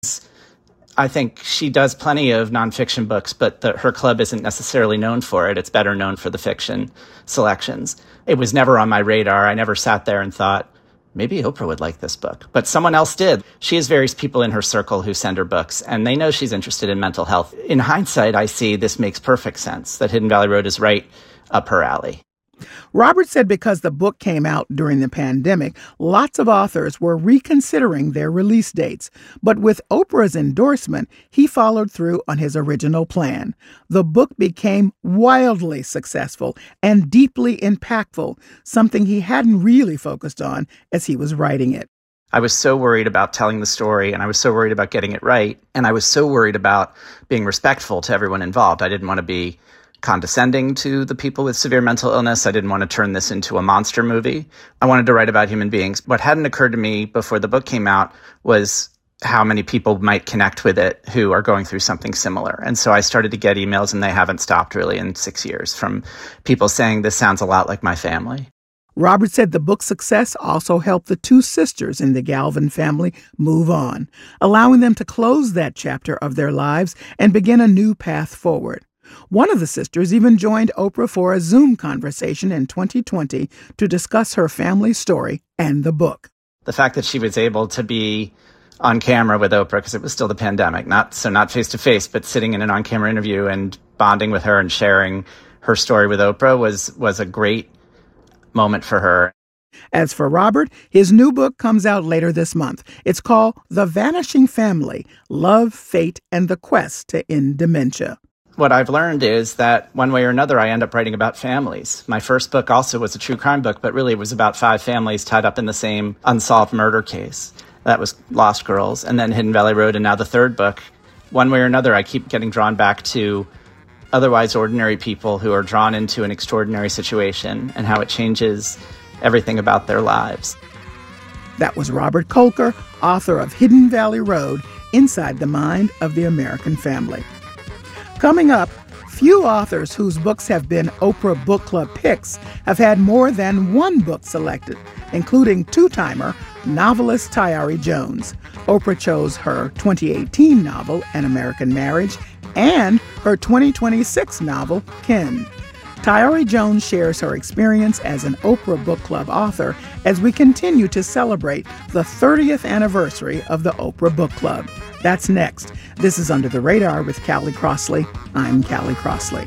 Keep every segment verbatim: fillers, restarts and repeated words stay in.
I think she does plenty of nonfiction books, but the, her club isn't necessarily known for it. It's better known for the fiction selections. It was never on my radar. I never sat there and thought, maybe Oprah would like this book. But someone else did. She has various people in her circle who send her books, and they know she's interested in mental health. In hindsight, I see this makes perfect sense, that Hidden Valley Road is right up her alley. Robert said because the book came out during the pandemic, lots of authors were reconsidering their release dates. But with Oprah's endorsement, he followed through on his original plan. The book became wildly successful and deeply impactful, something he hadn't really focused on as he was writing it. I was so worried about telling the story, and I was so worried about getting it right, and I was so worried about being respectful to everyone involved. I didn't want to be condescending to the people with severe mental illness. I didn't want to turn this into a monster movie. I wanted to write about human beings. What hadn't occurred to me before the book came out was how many people might connect with it who are going through something similar. And so I started to get emails, and they haven't stopped really in six years, from people saying, this sounds a lot like my family. Robert said the book's success also helped the two sisters in the Galvin family move on, allowing them to close that chapter of their lives and begin a new path forward. One of the sisters even joined Oprah for a Zoom conversation in twenty twenty to discuss her family story and the book. The fact that she was able to be on camera with Oprah, because it was still the pandemic, not so not face-to-face, but sitting in an on-camera interview and bonding with her and sharing her story with Oprah was was a great moment for her. As for Robert, his new book comes out later this month. It's called The Vanishing Family: Love, Fate, and the Quest to End Dementia. What I've learned is that one way or another, I end up writing about families. My first book also was a true crime book, but really it was about five families tied up in the same unsolved murder case. That was Lost Girls, and then Hidden Valley Road, and now the third book. One way or another, I keep getting drawn back to otherwise ordinary people who are drawn into an extraordinary situation and how it changes everything about their lives. That was Robert Kolker, author of Hidden Valley Road, Inside the Mind of the American Family. Coming up, few authors whose books have been Oprah Book Club picks have had more than one book selected, including two-timer novelist Tayari Jones. Oprah chose her twenty eighteen novel, An American Marriage, and her twenty twenty-six novel, Ken. Tayari Jones shares her experience as an Oprah Book Club author as we continue to celebrate the thirtieth anniversary of the Oprah Book Club. That's next. This is Under the Radar with Callie Crossley. I'm Callie Crossley.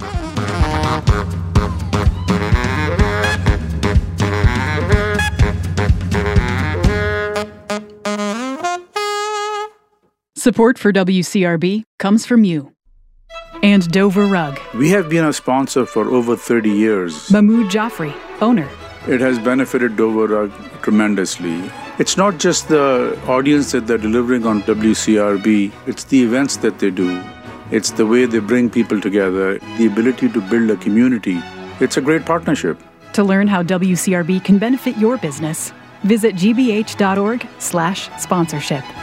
Support for W C R B comes from you. And Dover Rug. We have been a sponsor for over thirty years. Mahmoud Jaffrey, owner. It has benefited Dover Rug tremendously. It's not just the audience that they're delivering on W C R B, it's the events that they do. It's the way they bring people together, the ability to build a community. It's a great partnership. To learn how W C R B can benefit your business, visit gbh.org slash sponsorship.